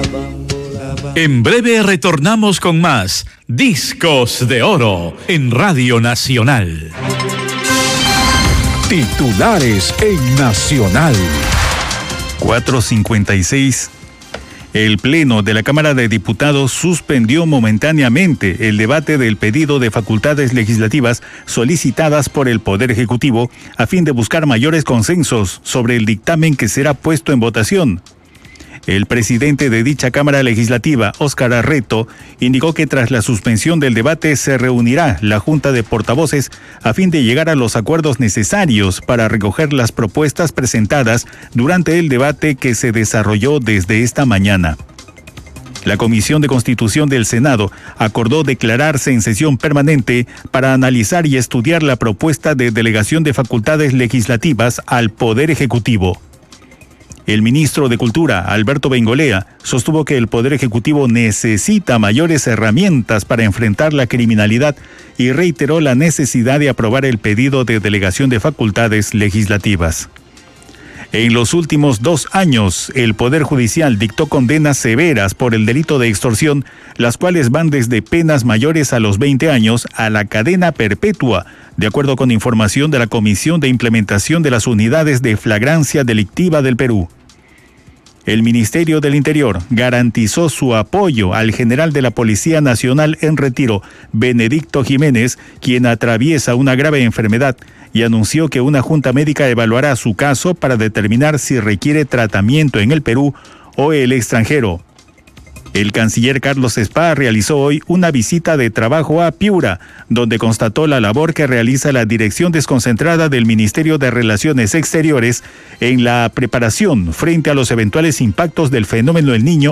En breve retornamos con más Discos de Oro en Radio Nacional. Titulares en Nacional. 4:56. El Pleno de la Cámara de Diputados suspendió momentáneamente el debate del pedido de facultades legislativas solicitadas por el Poder Ejecutivo a fin de buscar mayores consensos sobre el dictamen que será puesto en votación. El presidente de dicha Cámara Legislativa, Óscar Arreto, indicó que tras la suspensión del debate se reunirá la Junta de Portavoces a fin de llegar a los acuerdos necesarios para recoger las propuestas presentadas durante el debate que se desarrolló desde esta mañana. La Comisión de Constitución del Senado acordó declararse en sesión permanente para analizar y estudiar la propuesta de delegación de facultades legislativas al Poder Ejecutivo. El ministro de Cultura, Alberto Bengolea, sostuvo que el Poder Ejecutivo necesita mayores herramientas para enfrentar la criminalidad y reiteró la necesidad de aprobar el pedido de delegación de facultades legislativas. En los últimos 2 años, el Poder Judicial dictó condenas severas por el delito de extorsión, las cuales van desde penas mayores a los 20 años a la cadena perpetua, de acuerdo con información de la Comisión de Implementación de las Unidades de Flagrancia Delictiva del Perú. El Ministerio del Interior garantizó su apoyo al general de la Policía Nacional en retiro, Benedicto Jiménez, quien atraviesa una grave enfermedad, y anunció que una junta médica evaluará su caso para determinar si requiere tratamiento en el Perú o el extranjero. El canciller Carlos Spa realizó hoy una visita de trabajo a Piura, donde constató la labor que realiza la Dirección Desconcentrada del Ministerio de Relaciones Exteriores en la preparación frente a los eventuales impactos del fenómeno El Niño